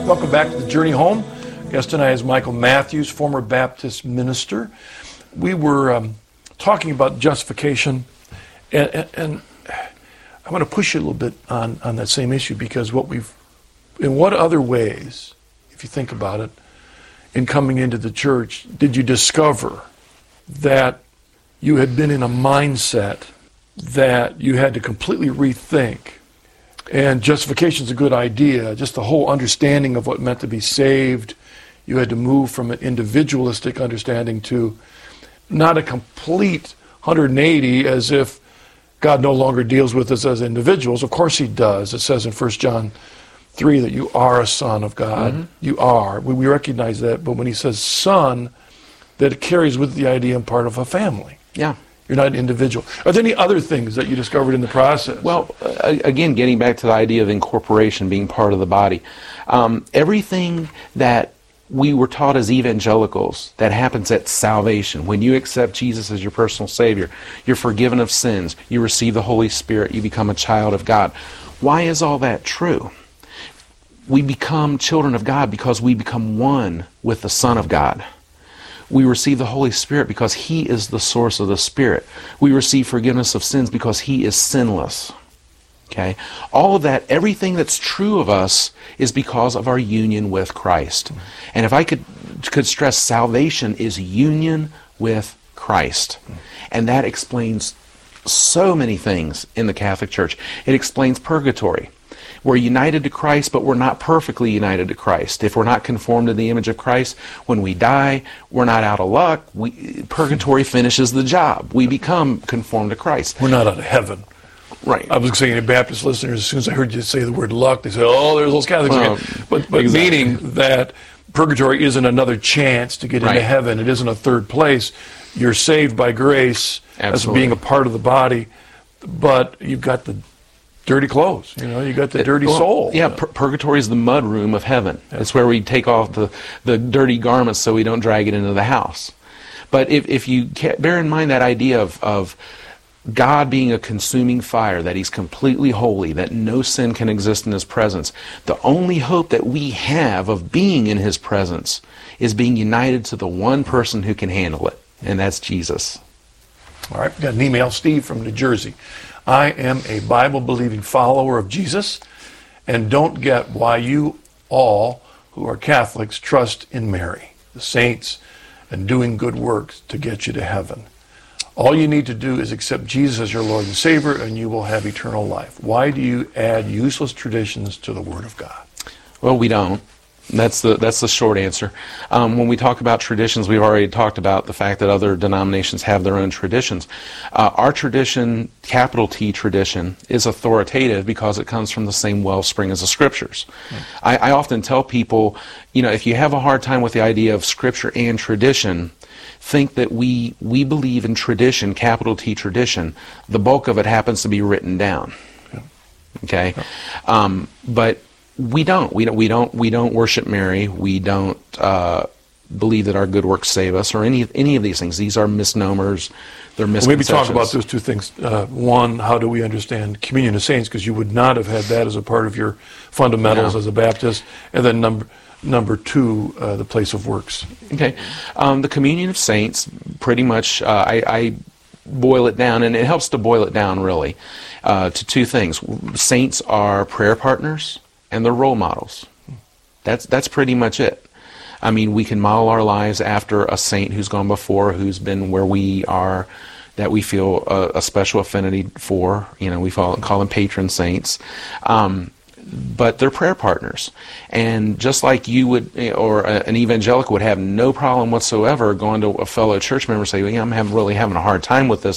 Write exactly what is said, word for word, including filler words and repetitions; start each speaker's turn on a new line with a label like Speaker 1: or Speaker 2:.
Speaker 1: Welcome back to the Journey Home. Guest tonight is Michael Matthews, former Baptist minister. We were um, talking about justification, and, and, and I want to push you a little bit on, on that same issue, because what we've, in what other ways, if you think about it, in coming into the church, did you discover that you had been in a mindset that you had to completely rethink? And justification is a good idea, just the whole understanding of what it meant to be saved. You had to move from an individualistic understanding to not a complete one hundred eighty, as if God no longer deals with us as individuals. Of course he does. It says in First John three that you are a son of God. Mm-hmm. You are. We, we recognize that. But when he says son, that it carries with the idea and part of a family.
Speaker 2: Yeah.
Speaker 1: You're not an individual. Are there any other things that you discovered in the process?
Speaker 2: Well, uh, again, getting back to the idea of incorporation, being part of the body. Um, everything that we were taught as evangelicals that happens at salvation, when you accept Jesus as your personal Savior, you're forgiven of sins, you receive the Holy Spirit, you become a child of God. Why is all that true? We become children of God because we become one with the Son of God. We receive the Holy Spirit because he is the source of the Spirit. We receive forgiveness of sins because he is sinless. Okay? All of that, everything that's true of us is because of our union with Christ. And if I could, could stress, salvation is union with Christ. And that explains so many things in the Catholic Church. It explains purgatory. We're united to Christ, but we're not perfectly united to Christ. If we're not conformed to the image of Christ, when we die, we're not out of luck. We, purgatory finishes the job. We become conformed to Christ.
Speaker 1: We're not out of heaven.
Speaker 2: Right.
Speaker 1: I was saying to Baptist listeners, as soon as I heard you say the word luck, they said, oh, there's those Catholics
Speaker 2: Well,
Speaker 1: again. But, but
Speaker 2: exactly.
Speaker 1: meaning that purgatory isn't another chance to get
Speaker 2: Right.
Speaker 1: into heaven. It isn't a third place. You're saved by grace
Speaker 2: Absolutely.
Speaker 1: as being a part of the body, but you've got the dirty clothes, you know, you got the dirty
Speaker 2: well,
Speaker 1: soul.
Speaker 2: Yeah, pur- purgatory is the mud room of heaven. Yeah. It's where we take off the, the dirty garments so we don't drag it into the house. But if, if you ca- bear in mind that idea of, of God being a consuming fire, that he's completely holy, that no sin can exist in his presence, the only hope that we have of being in his presence is being united to the one person who can handle it, and that's Jesus.
Speaker 1: All right, we got an email, Steve from New Jersey. I am a Bible-believing follower of Jesus and don't get why you all who are Catholics trust in Mary, the saints, and doing good works to get you to heaven. All you need to do is accept Jesus as your Lord and Savior, and you will have eternal life. Why do you add useless traditions to the Word of God?
Speaker 2: Well, we don't. That's the that's the short answer. Um, when we talk about traditions, we've already talked about the fact that other denominations have their own traditions. Uh, our tradition, capital T tradition, is authoritative because it comes from the same wellspring as the Scriptures. Mm. I, I often tell people, you know, if you have a hard time with the idea of Scripture and tradition, think that we we believe in tradition, capital T tradition. The bulk of it happens to be written down. Okay, um, but we don't. We don't. We don't. We don't worship Mary. We don't uh, believe that our good works save us, or any any of these things. These are misnomers. They're misconceptions.
Speaker 1: Well, maybe talk about those two things. Uh, one, how do we understand communion of saints? Because you would not have had that as a part of your fundamentals
Speaker 2: no.
Speaker 1: as a Baptist. And then number number two, uh, the place of works.
Speaker 2: Okay, um, the communion of saints. Pretty much, uh, I, I boil it down, and it helps to boil it down really uh, to two things. Saints are prayer partners, and they're role models. That's that's pretty much it. I mean, we can model our lives after a saint who's gone before, who's been where we are, that we feel a, a special affinity for. You know, we call, call them patron saints. Um, but they're prayer partners. And just like you would, or a, an evangelical would have no problem whatsoever going to a fellow church member and say, well, yeah, I'm having, really having a hard time with this.